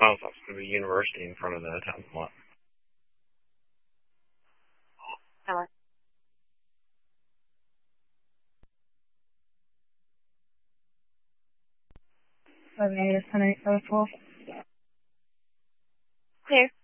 Oh, so it's going to be university in front of the town lot. Hello. Clear.